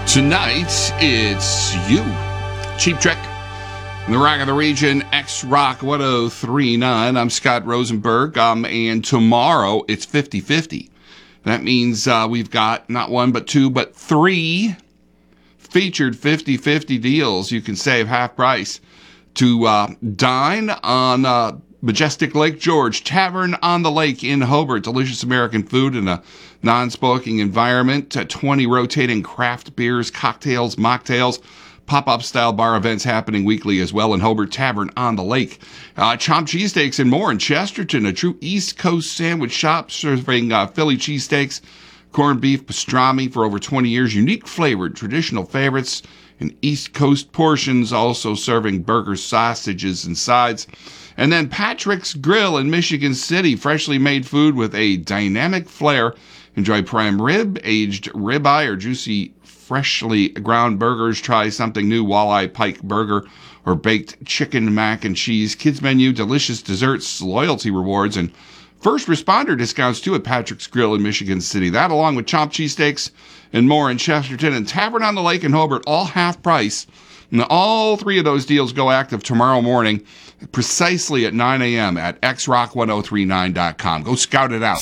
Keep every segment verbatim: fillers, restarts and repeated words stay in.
Tonight, it's you, Cheap Trick, in the Rock of the Region, X-Rock one oh three point nine. I'm Scott Rosenberg, um, and tomorrow it's fifty-fifty. That means uh, we've got not one, but two, but three featured fifty-fifty deals. You can save half price to uh, dine on uh, Majestic Lake George, Tavern on the Lake in Hobart. Delicious American food in a non-smoking environment. Uh, twenty rotating craft beers, cocktails, mocktails, pop-up style bar events happening weekly as well in Hobart. Tavern on the Lake. Uh, Chomp cheesesteaks and more in Chesterton, a true East Coast sandwich shop serving uh, Philly cheesesteaks, corned beef, pastrami for over twenty years. Unique flavored traditional favorites in East Coast portions, also serving burgers, sausages, and sides. And then Patrick's Grill in Michigan City, freshly made food with a dynamic flair. Enjoy prime rib, aged ribeye, or juicy, freshly ground burgers. Try something new, walleye pike burger, or baked chicken mac and cheese. Kids menu, delicious desserts, loyalty rewards, and first responder discounts too at Patrick's Grill in Michigan City. That along with Chomp cheesesteaks and more in Chesterton and Tavern on the Lake in Hobart, all half price. And all three of those deals go active tomorrow morning, precisely at nine a.m. at x rock one oh three nine dot com. Go scout it out.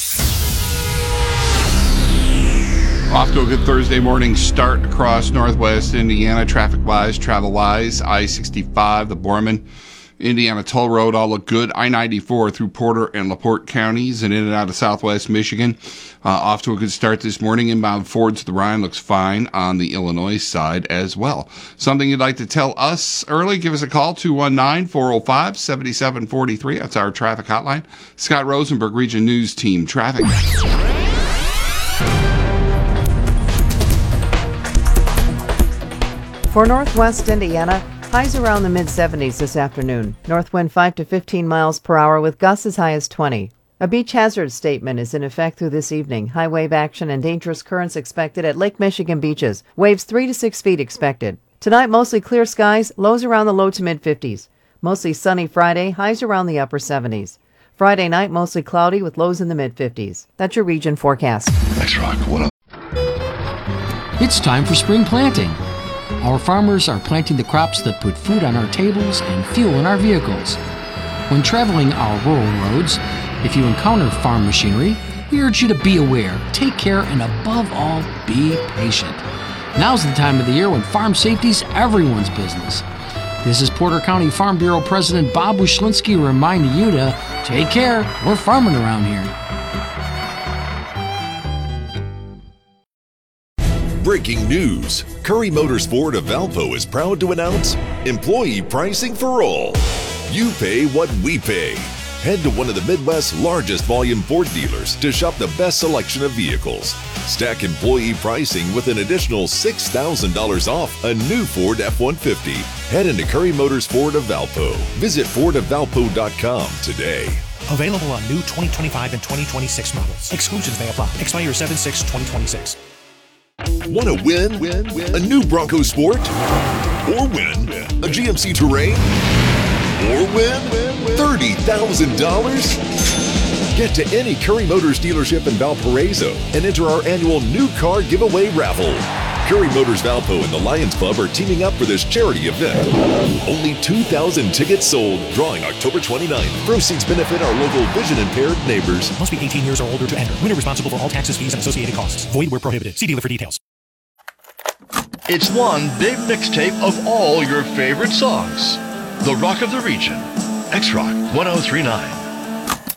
Off to a good Thursday morning start across northwest Indiana, traffic-wise, travel-wise. I sixty-five, the Borman, Indiana Toll Road all look good. I ninety-four through Porter and LaPorte counties and in and out of southwest Michigan. Uh, off to a good start this morning. Inbound Ford to the Rhine looks fine on the Illinois side as well. Something you'd like to tell us early, give us a call, two one nine, four oh five, seven seven four three. That's our traffic hotline. Scott Rosenberg, Region News Team Traffic. For northwest Indiana, highs around the mid seventies this afternoon. North wind five to fifteen miles per hour with gusts as high as twenty. A beach hazard statement is in effect through this evening. High wave action and dangerous currents expected at Lake Michigan beaches. Waves three to six feet expected. Tonight, mostly clear skies, lows around the low to mid fifties. Mostly sunny Friday, highs around the upper seventies. Friday night, mostly cloudy with lows in the mid fifties. That's your region forecast. X-Rock, what up? It's time for spring planting. Our farmers are planting the crops that put food on our tables and fuel in our vehicles. When traveling our rural roads, if you encounter farm machinery, we urge you to be aware, take care, and above all, be patient. Now's the time of the year when farm safety's everyone's business. This is Porter County Farm Bureau President Bob Wyszynski reminding you to take care. We're farming around here. Breaking news. Curry Motors Ford of Valpo is proud to announce employee pricing for all. You pay what we pay. Head to one of the Midwest's largest volume Ford dealers to shop the best selection of vehicles. Stack employee pricing with an additional six thousand dollars off a new Ford F one fifty. Head into Curry Motors Ford of Valpo. Visit ford of valpo dot com today. Available on new twenty twenty-five and twenty twenty-six models. Exclusions may apply. Expire seven six twenty twenty-six. Want to win? win? Win? A new Bronco Sport? Or win? A G M C Terrain? Or win? thirty thousand dollars? Get to any Curry Motors dealership in Valparaiso and enter our annual new car giveaway raffle. Curry Motors Valpo and the Lions Club are teaming up for this charity event. Only two thousand tickets sold, drawing October twenty-ninth. Proceeds benefit our local vision-impaired neighbors. Must be eighteen years or older to enter. Winner responsible for all taxes, fees, and associated costs. Void where prohibited. See dealer for details. It's one big mixtape of all your favorite songs. The Rock of the Region. X-Rock one oh three point nine.